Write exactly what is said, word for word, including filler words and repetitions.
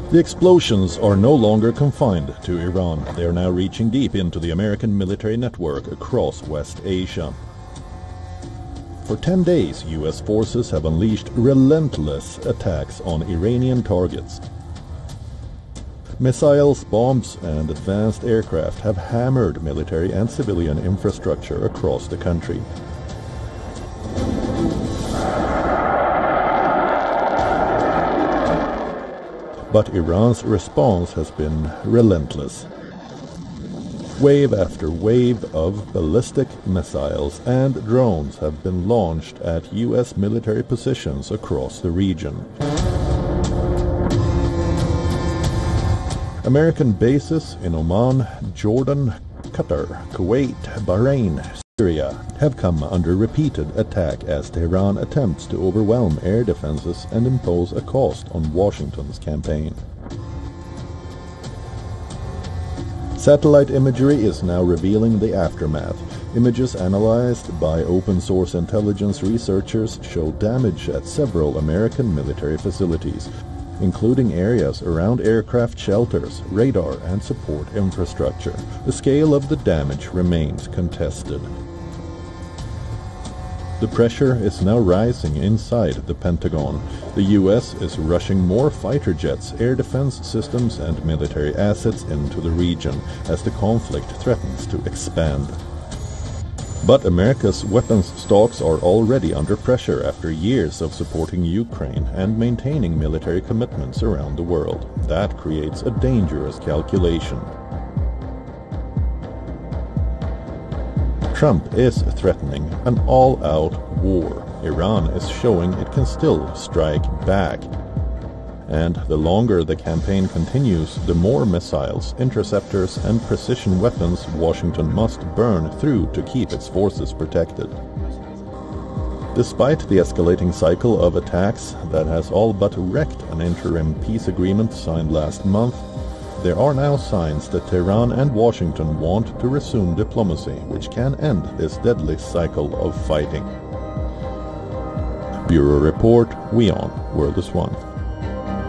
The explosions are no longer confined to Iran. They are now reaching deep into the American military network across West Asia. For ten days, U S forces have unleashed relentless attacks on Iranian targets. Missiles, bombs, and advanced aircraft have hammered military and civilian infrastructure across the country. But Iran's response has been relentless. Wave after wave of ballistic missiles and drones have been launched at U S military positions across the region. American bases in Oman, Jordan, Qatar, Kuwait, Bahrain, Syria have come under repeated attack as Tehran attempts to overwhelm air defenses and impose a cost on Washington's campaign. Satellite imagery is now revealing the aftermath. Images analyzed by open-source intelligence researchers show damage at several American military facilities, including areas around aircraft shelters, radar, and support infrastructure. The scale of the damage remains contested. The pressure is now rising inside the Pentagon. The U S is rushing more fighter jets, air defense systems, and military assets into the region as the conflict threatens to expand. But America's weapons stocks are already under pressure after years of supporting Ukraine and maintaining military commitments around the world. That creates a dangerous calculation. Trump is threatening an all-out war. Iran is showing it can still strike back. And the longer the campaign continues, the more missiles, interceptors, and precision weapons Washington must burn through to keep its forces protected. Despite the escalating cycle of attacks that has all but wrecked an interim peace agreement signed last month, there are now signs that Tehran and Washington want to resume diplomacy, which can end this deadly cycle of fighting. Bureau Report, WION, World is One.